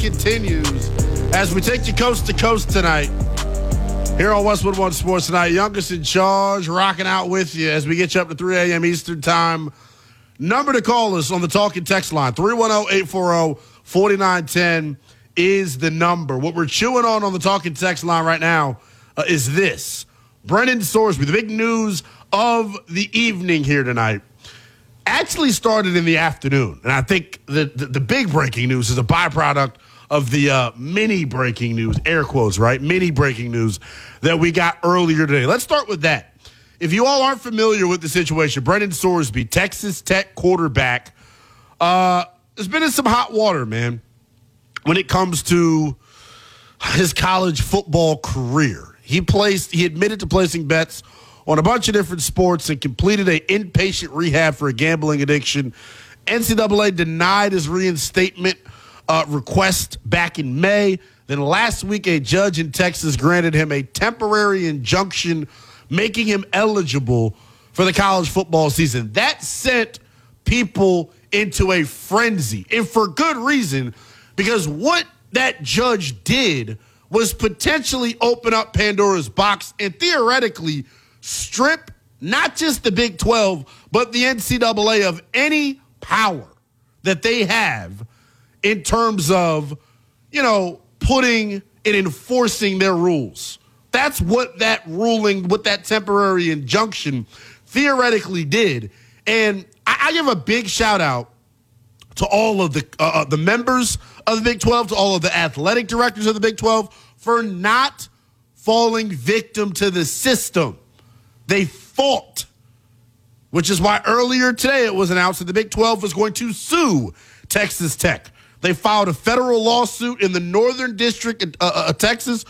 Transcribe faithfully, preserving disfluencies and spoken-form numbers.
continues as we take you coast to coast tonight. Here on Westwood One Sports Tonight, Youngest in Charge, rocking out with you as we get you up to three a.m. Eastern Time. Number to call us on the talking text line, three one zero, eight four zero, four nine one zero is the number. What we're chewing on on the talking text line right now uh, is this. Brendan Sorsby, the big news of the evening here tonight, actually started in the afternoon. And I think the, the, the big breaking news is a byproduct of the uh, mini breaking news, air quotes, right? Mini breaking news that we got earlier today. Let's start with that. If you all aren't familiar with the situation, Brendan Sorsby, Texas Tech quarterback, uh, has been in some hot water, man, when it comes to his college football career. He placed, he admitted to placing bets on a bunch of different sports and completed an inpatient rehab for a gambling addiction. N C double A denied his reinstatement uh, request back in May. Then last week, a judge in Texas granted him a temporary injunction, making him eligible for the college football season. That sent people into a frenzy, and for good reason, because what that judge did was potentially open up Pandora's box and theoretically strip not just the Big twelve, but the N C double A of any power that they have in terms of, you know, putting and enforcing their rules. That's what that ruling, what that temporary injunction theoretically did. And I, I give a big shout out to all of the uh, the members of the Big twelve, to all of the athletic directors of the Big twelve, for not falling victim to the system. They fought, which is why earlier today it was announced that the Big twelve was going to sue Texas Tech. They filed a federal lawsuit in the Northern District of uh, uh, Texas